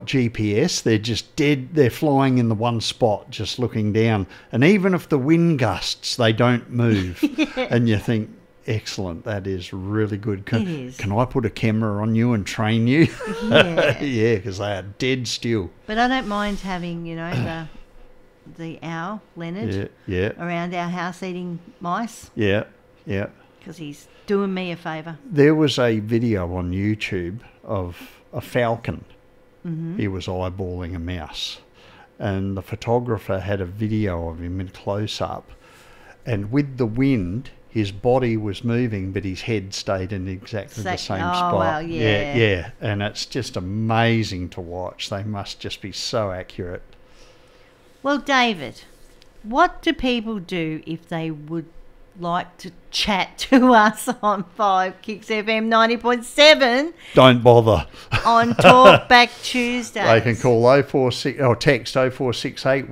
GPS, they're just dead. They're flying in the one spot, just looking down. And even if the wind gusts, they don't move. And you think, excellent, that is really good. Can I put a camera on you and train you? Yeah. Yeah, because they are dead still. But I don't mind having, the owl, Leonard, around our house eating mice. Yeah. Because he's doing me a favour. There was a video on YouTube of a falcon. Mm-hmm. He was eyeballing a mouse. And the photographer had a video of him in close-up. And with the wind, his body was moving, but his head stayed in exactly the same spot. Well, yeah. Yeah. And it's just amazing to watch. They must just be so accurate. Well, David, what do people do if they would like to chat to us on 5 Kicks FM 90.7? Don't bother. On Talkback Tuesdays. They can call 046 or text 0468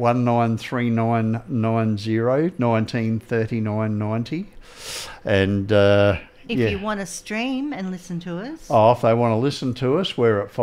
193990 193990. And if you want to stream and listen to us. Oh, if they want to listen to us, we're at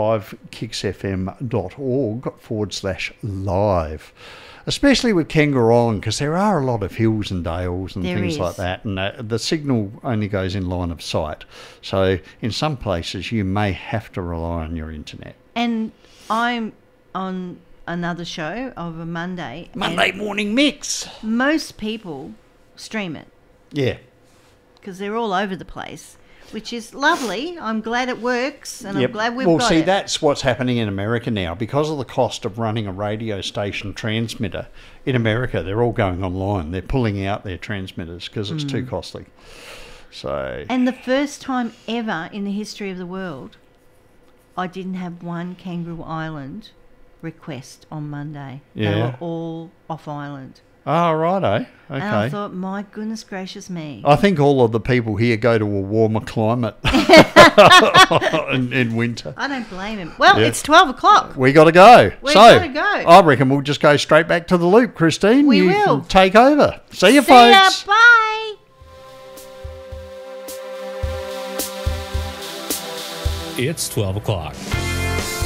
5kicksfm.org/live. Especially with Kangaroo Island, because there are a lot of hills and dales and things like that, and the signal only goes in line of sight. So in some places you may have to rely on your internet. And I'm on another show of a Monday Morning Mix. Most people stream it. Yeah. Because they're all over the place, which is lovely. I'm glad it works, and I'm glad we've got it. Well, see, that's what's happening in America now. Because of the cost of running a radio station transmitter, in America, they're all going online. They're pulling out their transmitters because it's too costly. So. And the first time ever in the history of the world, I didn't have one Kangaroo Island request on Monday. Yeah. They were all off island. Oh, righto. Okay. And I thought, my goodness gracious me. I think all of the people here go to a warmer climate in winter. I don't blame him. Well, it's 12 o'clock. We got to go. We've got to go. I reckon we'll just go straight back to the loop, Christine. We you will. Can take over. See you, folks. See ya. Bye. It's 12 o'clock.